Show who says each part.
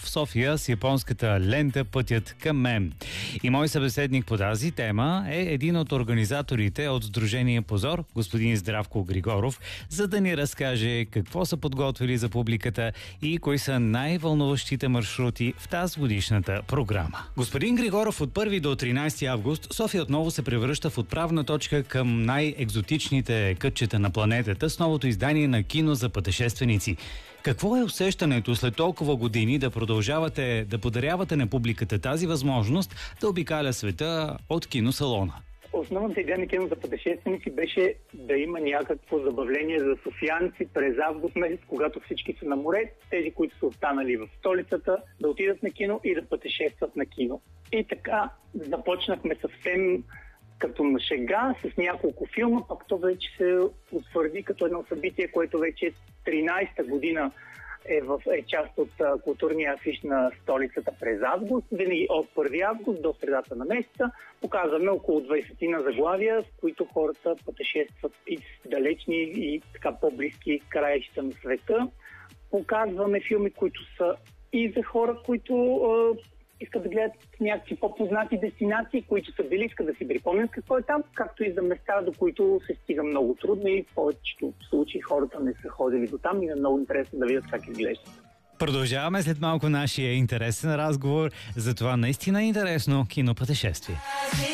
Speaker 1: в София с японската лента "Пътят към мен". И мой събеседник по тази тема е един от организаторите от Сдружение Позор, господин Здравко Григоров, за да ни разкаже какво са подготвили за публиката и кои са най-вълнуващите маршрути в тази годишната програма. Господин Григоров, от 1 до 13 август София отново се превръща в отправна точка към най-екзотичните кътчета на планетата с новото издание на кино за пътешественици. Какво е усещането след толкова години да продължавате да подарявате на публиката тази възможност да обикаля света от киносалона?
Speaker 2: Основната идея на кино за пътешественици беше да има някакво забавление за софиянци през август месец, когато всички са на море, тези, които са останали в столицата, да отидат на кино и да пътешестват на кино. И така започнахме съвсем като на шега, с няколко филма, пък то вече се утвърди като едно събитие, което вече 13-та година е част от културния афиш на столицата през август. Винаги от 1 август до средата на месеца показваме около 20 на заглавия, в които хората пътешестват и с далечни и така по-близки краища на света. Показваме филми, които са и за хора, които искат да гледат някакви по-познати дестинации, които са били, искат да си припомнят какво е там, както и за места, до които се стига много трудно и в повечето случаи хората не са ходили до там и е много интересно да видят как изглеждат.
Speaker 1: Продължаваме след малко нашия интересен разговор за това наистина интересно кинопътешествие.